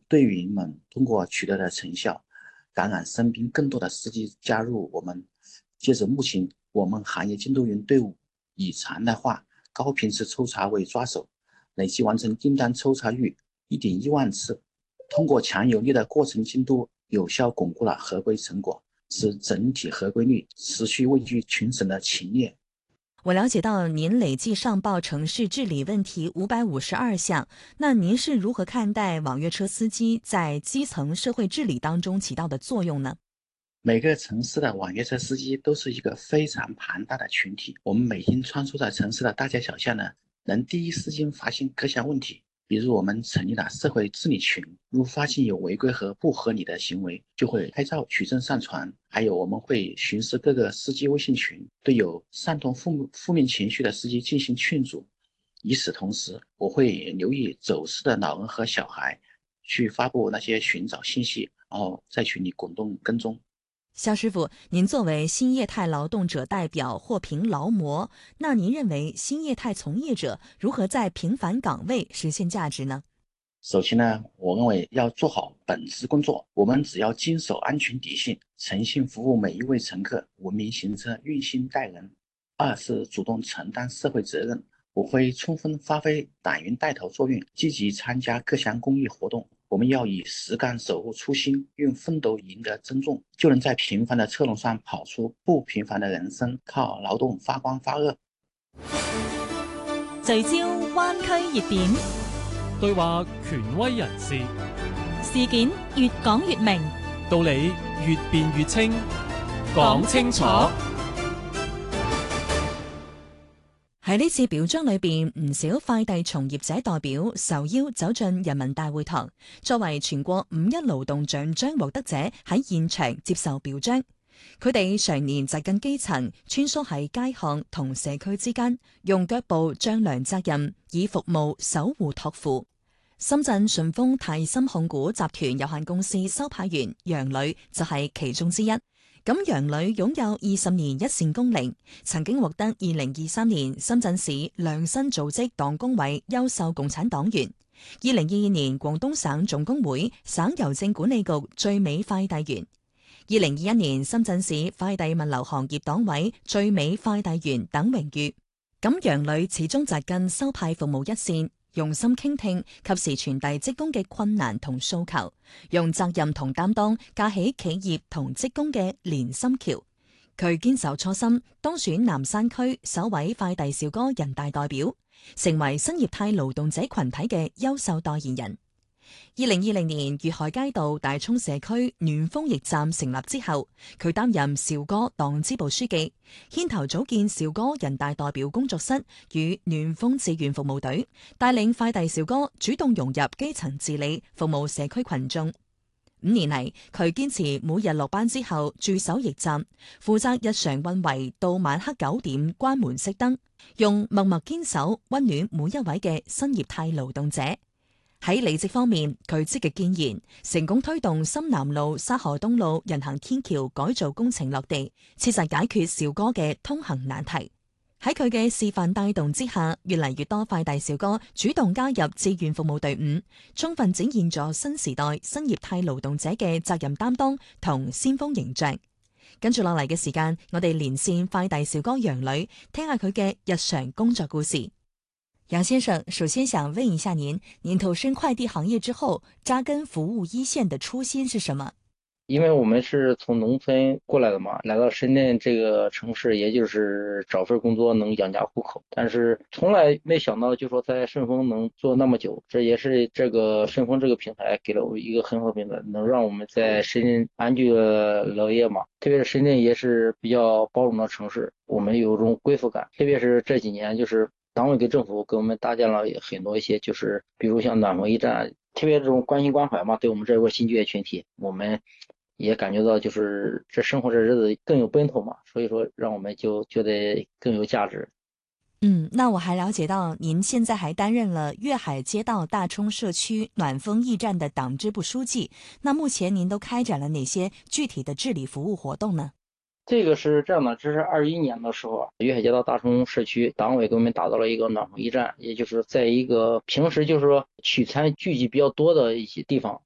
队员们通过取得的成效，感染身边更多的司机加入我们。截至目前，我们行业监督员队伍以常态化、高频次抽查为抓手，累计完成订单抽查率1.1万次。通过强有力的过程监督，有效巩固了合规成果，使整体合规率持续位居群省的前列。 我了解到您累计上报城市治理问题552项，那您是如何看待网约车司机在基层社会治理当中起到的作用呢？ 每个城市的网约车司机都是一个非常庞大的群体，我们每天穿梭在城市的大街小巷呢，能第一时间发现各项问题。比如我们成立了社会治理群，如发现有违规和不合理的行为，就会拍照取证上传。还有我们会巡视各个司机微信群，对有煽动负面情绪的司机进行劝阻。与此同时，我会留意走失的老人和小孩，去发布那些寻找信息，然后在群里滚动跟踪。 肖师傅，您作为新业态劳动者代表或评劳模，那您认为新业态从业者如何在平凡岗位实现价值呢？ 首先呢，我认为要做好本职工作，我们只要坚守安全底线，诚信服务每一位乘客，文明行车，用心待人。二是主动承担社会责任，我会充分发挥党员带头作用，积极参加各项公益活动。我们要以实干守护初心，用奋斗赢得尊重，就能在平凡的车龙上跑出不平凡的人生，靠劳动发光发热。 聚焦灣區熱點， 對話權威人士， 事件越講越明， 道理越辯越清，講清楚。 喺呢次表彰裏邊，唔少快遞從業者代表受邀走進人民大會堂，作為全國5·1勞動獎章獲得者喺現場接受表彰。佢哋常年扎根基層，穿梭喺街巷同社區之間，用腳步丈量責任，以服務守護託付。深圳順豐泰森控股集團有限公司收派員楊磊就係其中之一。咁楊磊擁有20年一線功齡，曾經獲得2023年深圳市良新組織黨工委優秀共產黨員，2022年廣東省總工會省郵政管理局最美快遞員，2021年深圳市快遞物流行業黨委最美快遞員等榮譽。咁楊磊始終扎根收派服務一線，用心傾聽，及時傳遞職工嘅困難同訴求，用責任同擔當架起企業同職工嘅連心橋。佢堅守初心，當選南山區首位快遞小哥人大代表，成為新業態勞動者群體嘅優秀代言人。2020年粵海街道大涌社區暖風驛站成立之後，佢擔任兆哥黨支部書記，牽頭組建兆哥人大代表工作室與暖風志願服務隊，帶領快遞小哥主動融入基層治理，服務社區群眾。5年嚟，佢堅持每日落班之後駐守驛站，負責日常運維到晚黑9點關門熄燈，用默默堅守溫暖每一位嘅新業態勞動者。喺履職方面，佢積極建言，成功推動深南路、沙河東路人行天橋改造工程落地，切實解決兆哥嘅通行難題。喺佢嘅示範帶動之下，越嚟越多快遞小哥主動加入志願服務隊伍，充分展現咗新時代新業態勞動者嘅責任擔當同先鋒形象。跟住落嚟嘅時間，我哋連線快遞小哥楊磊，聽下佢嘅日常工作故事。楊先生，首先想問一下您投身快遞行業之後，扎根服務一線的初心是什麼？ 因为我们是从农村过来的嘛，来到深圳这个城市，也就是找份工作能养家糊口，但是从来没想到就说在顺丰能做那么久，这也是这个顺丰这个平台给了我一个很好平台，能让我们在深圳安居乐业嘛。特别是深圳也是比较包容的城市，我们有种归属感，特别是这几年就是党委跟政府给我们搭建了很多一些，就是比如像暖风驿站，特别这种关心关怀嘛，对我们这个新就业群体，我们也感觉到就是这生活这日子更有奔头嘛，所以说让我们就觉得更有价值。 那我还了解到您现在还担任了粤海街道大冲社区暖风驿站的党支部书记，那目前您都开展了哪些具体的治理服务活动呢？ 这个是这样的，这是21年的时候，粤海街道大冲社区党委给我们打造了一个暖风驿站，也就是在一个平时就是说取餐聚集比较多的一些地方，